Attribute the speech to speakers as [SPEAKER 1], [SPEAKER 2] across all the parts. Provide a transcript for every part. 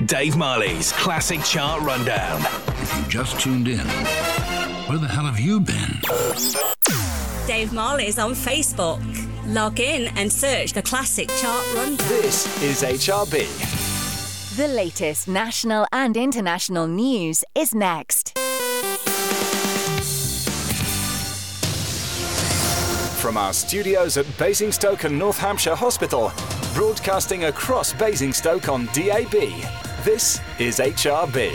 [SPEAKER 1] Dave Marley's Classic Chart Rundown.
[SPEAKER 2] If you just tuned in, where the hell have you been?
[SPEAKER 3] Dave Marley's on Facebook. Log in and search the Classic Chart Rundown.
[SPEAKER 1] This is HRB.
[SPEAKER 4] The latest national and international news is next.
[SPEAKER 1] From our studios at Basingstoke and North Hampshire Hospital, broadcasting across Basingstoke on DAB, this is HRB.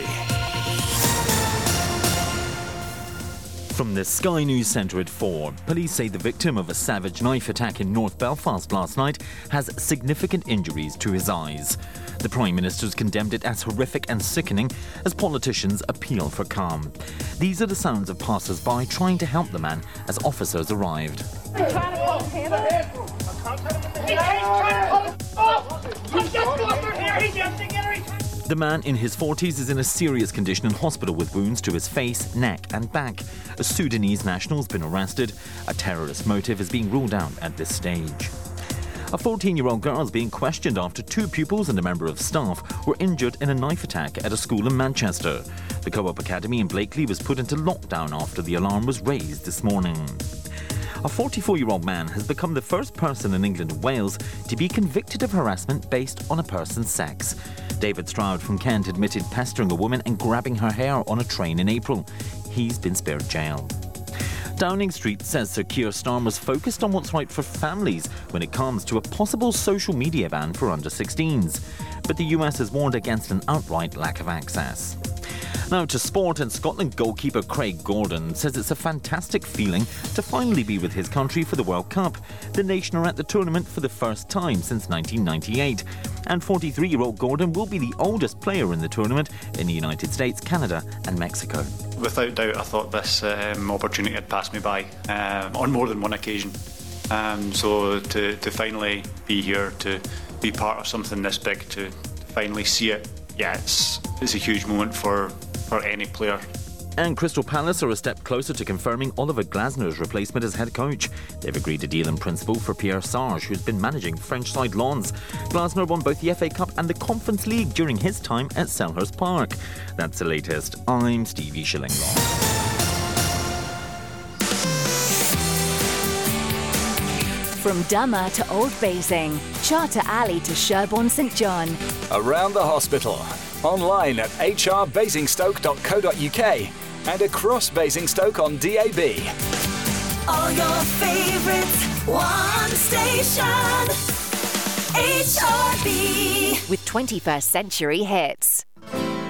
[SPEAKER 5] From the Sky News Centre at 4, police say the victim of a savage knife attack in North Belfast last night has significant injuries to his eyes. The Prime Minister's condemned it as horrific and sickening as politicians appeal for calm. These are the sounds of passers-by trying to help the man as officers arrived. The man in his 40s is in a serious condition in hospital with wounds to his face, neck and back. A Sudanese national has been arrested. A terrorist motive is being ruled out at this stage. A 14-year-old girl is being questioned after two pupils and a member of staff were injured in a knife attack at a school in Manchester. The Co-op Academy in Blakely was put into lockdown after the alarm was raised this morning. A 44-year-old man has become the first person in England and Wales to be convicted of harassment based on a person's sex. David Stroud from Kent admitted pestering a woman and grabbing her hair on a train in April. He's been spared jail. Downing Street says Sir Keir Starmer's focused on what's right for families when it comes to a possible social media ban for under-16s. But the US has warned against an outright lack of access. Now to sport, and Scotland goalkeeper Craig Gordon says it's a fantastic feeling to finally be with his country for the World Cup. The nation are at the tournament for the first time since 1998. And 43-year-old Gordon will be the oldest player in the tournament in the United States, Canada and Mexico.
[SPEAKER 6] Without doubt, I thought this opportunity had passed me by on more than one occasion. So to finally be here, to be part of something this big, to finally see it, yeah, it's a huge moment for any player.
[SPEAKER 5] And Crystal Palace are a step closer to confirming Oliver Glasner's replacement as head coach. They've agreed a deal in principle for Pierre Sarge, who's been managing French side Lens. Glasner won both the FA Cup and the Conference League during his time at Selhurst Park. That's the latest. I'm Stevie Shillinglaw.
[SPEAKER 4] From Dummer to Old Basing, Charter Alley to Sherborne St John.
[SPEAKER 1] Around the hospital, online at hrbasingstoke.co.uk and across Basingstoke on DAB.
[SPEAKER 7] All your favourites, one station, HRB.
[SPEAKER 4] With 21st century hits.